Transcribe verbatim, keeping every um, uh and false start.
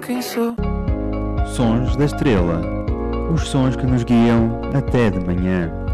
quem sou. Sons da Estrela. Os sons que nos guiam até de manhã.